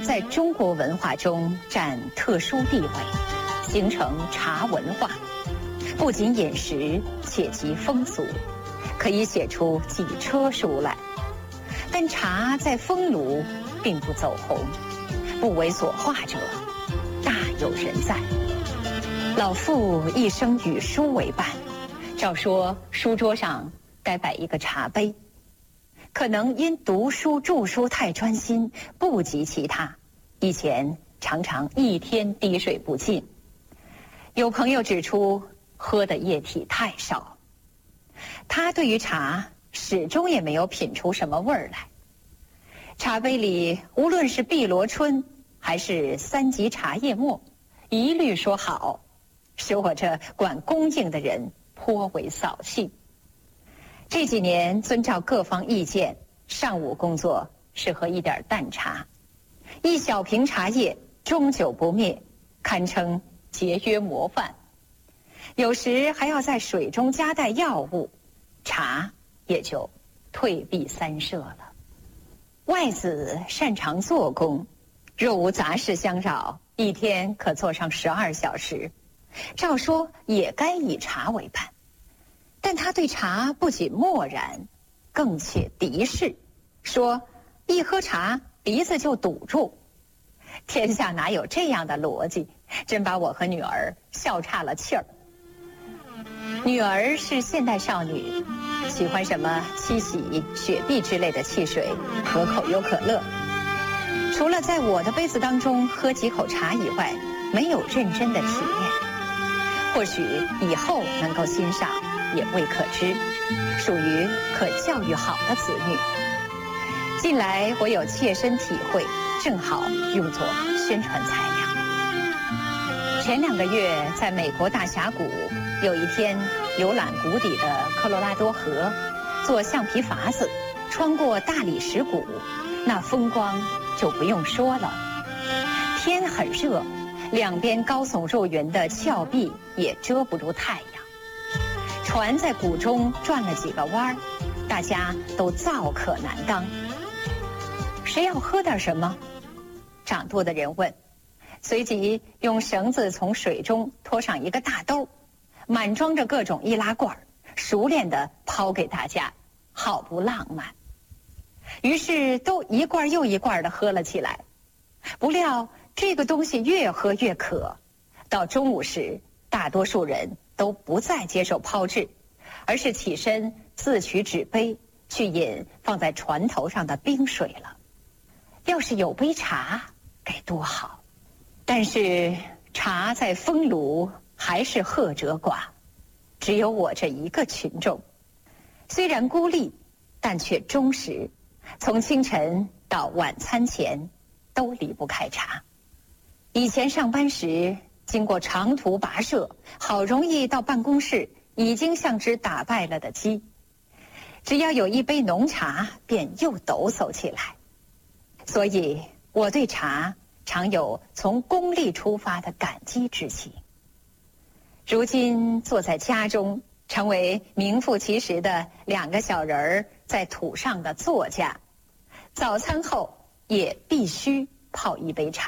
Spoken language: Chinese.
在中国文化中占特殊地位，形成茶文化，不仅饮食，且及风俗，可以写出几车书来。但茶在封庐并不走红，不为所画者大有人在。老妇一生与书为伴，照说书桌上该摆一个茶杯，可能因读书著书太专心，不及其他，以前常常一天滴水不进。有朋友指出喝的液体太少，他对于茶始终也没有品出什么味儿来。茶杯里无论是碧螺春还是三级茶叶末，一律说好，使我这管恭敬的人颇为扫兴。这几年遵照各方意见，上午工作是喝一点淡茶，一小瓶茶叶终久不灭，堪称节约模范。有时还要在水中加带药物，茶也就退避三舍了。外子擅长做工，若无杂事相扰，一天可做上12小时，照说也该以茶为伴。但他对茶不仅漠然，更且敌视，说一喝茶鼻子就堵住。天下哪有这样的逻辑，真把我和女儿笑岔了气儿。女儿是现代少女，喜欢什么七喜、雪碧之类的汽水，可口又可乐。除了在我的杯子当中喝几口茶以外，没有认真的体验。或许以后能够欣赏，也未可知，属于可教育好的子女。近来我有切身体会，正好用作宣传材料。前2个月在美国大峡谷，有一天游览谷底的科罗拉多河，坐橡皮筏子穿过大理石谷，那风光就不用说了。天很热，两边高耸入云的峭壁也遮不住太阳。船在谷中转了几个弯，大家都燥渴难当。谁要喝点什么？掌舵的人问，随即用绳子从水中拖上一个大兜，满装着各种易拉罐，熟练地抛给大家，好不浪漫。于是都一罐又一罐地喝了起来。不料这个东西越喝越渴，到中午时，大多数人都不再接受抛掷，而是起身自取纸杯去饮放在船头上的冰水了。要是有杯茶该多好，但是茶在封庐还是喝者寡，只有我这一个群众，虽然孤立，但却忠实，从清晨到晚餐前都离不开茶。以前上班时经过长途跋涉，好容易到办公室，已经像只打败了的鸡，只要有一杯浓茶便又抖擞起来。所以我对茶常有从功利出发的感激之情。如今坐在家中，成为名副其实的2个小人儿在土上的作家，早餐后也必须泡一杯茶。